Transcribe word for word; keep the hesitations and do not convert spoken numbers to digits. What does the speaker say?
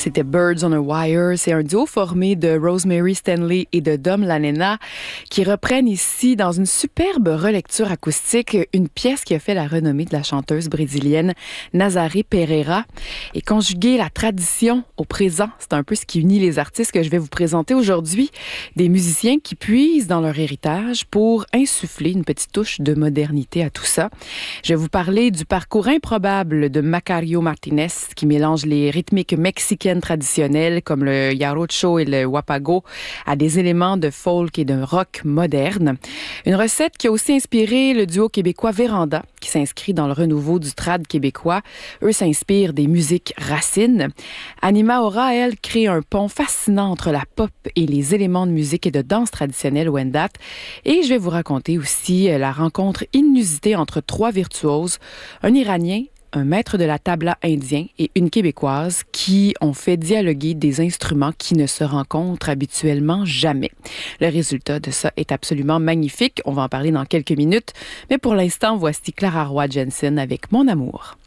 C'était Birds on a Wire. C'est un duo formé de Rosemary Stanley et de Dom Lanena qui reprennent ici, dans une superbe relecture acoustique, une pièce qui a fait la renommée de la chanteuse brésilienne Nazaré Pereira. Et conjuguer la tradition au présent, c'est un peu ce qui unit les artistes que je vais vous présenter aujourd'hui. Des musiciens qui puisent dans leur héritage pour insuffler une petite touche de modernité à tout ça. Je vais vous parler du parcours improbable de Macario Martinez qui mélange les rythmiques mexicaines traditionnelles comme le jarocho et le huapango à des éléments de folk et de rock moderne. Une recette qui a aussi inspiré le duo québécois Véranda qui s'inscrit dans le renouveau du trad québécois. Eux s'inspirent des musiques racines. Anima Aura, elle, crée un pont fascinant entre la pop et les éléments de musique et de danse traditionnelle Wendat. Et je vais vous raconter aussi la rencontre inusitée entre trois virtuoses, un Iranien, un maître de la tabla indien et une Québécoise qui ont fait dialoguer des instruments qui ne se rencontrent habituellement jamais. Le résultat de ça est absolument magnifique. On va en parler dans quelques minutes. Mais pour l'instant, voici Clara Roy Jensen avec Mon amour.